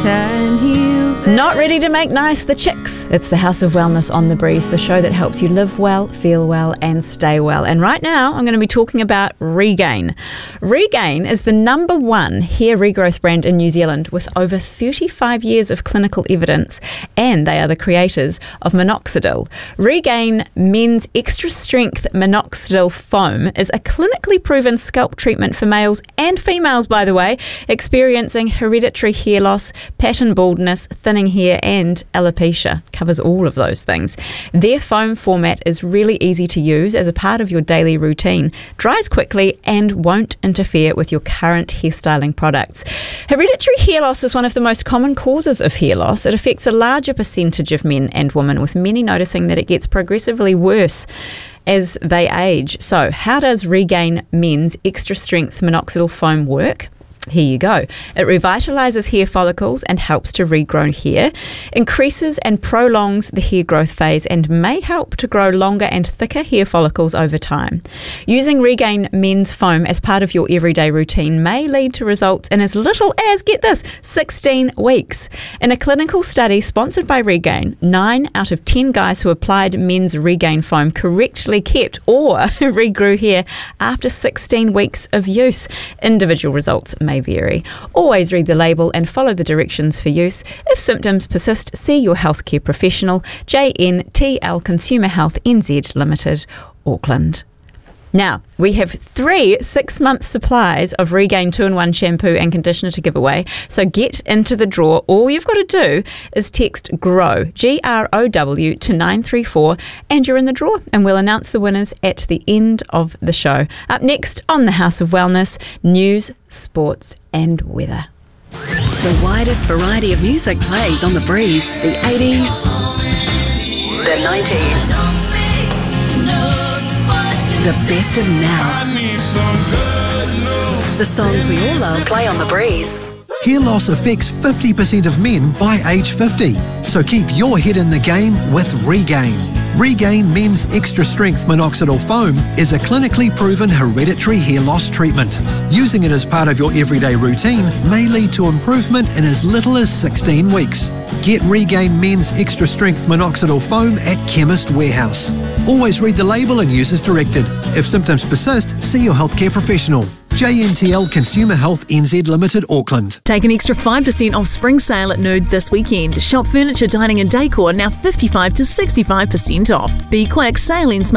time heals. Not ready to make nice, the chicks. It's the House of Wellness on the Breeze, the show that helps you live well, feel well, and stay well. And right now, I'm going to be talking about Regain. Regain is the #1 hair regrowth brand in New Zealand with over 35 years of clinical evidence, and they are the creators of Minoxidil. Regain Men's Extra Strength Minoxidil Foam is a clinically proven scalp treatment for males and females, by the way, experiencing hereditary hair loss, pattern baldness, thinning hair, and alopecia. Covers all of those things. Their foam format is really easy to use as a part of your daily routine, dries quickly, and won't interfere with your current hairstyling products. Hereditary hair loss is one of the most common causes of hair loss. It affects a larger percentage of men and women, with many noticing that it gets progressively worse as they age. So, how does Regain Men's Extra Strength Minoxidil Foam work? Here you go. It revitalizes hair follicles and helps to regrow hair, increases and prolongs the hair growth phase, and may help to grow longer and thicker hair follicles over time. Using Regain Men's Foam as part of your everyday routine may lead to results in as little as, get this, 16 weeks. In a clinical study sponsored by Regain, 9 out of 10 guys who applied Men's Regain Foam correctly kept or regrew hair after 16 weeks of use. Individual results may vary. Always read the label and follow the directions for use. If symptoms persist, see your healthcare professional. JNTL Consumer Health NZ Limited, Auckland. Now, we have 3 6-month supplies of Regain 2-in-1 shampoo and conditioner to give away, so get into the draw. All you've got to do is text GROW, GROW, to 934, and you're in the draw, and we'll announce the winners at the end of the show. Up next on the House of Wellness, news, sports and weather. The widest variety of music plays on the Breeze. The 80s, the 90s, the best of now. The songs we all love play on the Breeze. Hair loss affects 50% of men by age 50, so keep your head in the game with Regain. Regain Men's Extra Strength Minoxidil Foam is a clinically proven hereditary hair loss treatment. Using it as part of your everyday routine may lead to improvement in as little as 16 weeks. Get Regain Men's Extra Strength Minoxidil Foam at Chemist Warehouse. Always read the label and use as directed. If symptoms persist, see your healthcare professional. JNTL Consumer Health NZ Limited, Auckland. Take an extra 5% off spring sale at Nude this weekend. Shop furniture, dining and decor now 55 to 65% off. Be quick, sale ends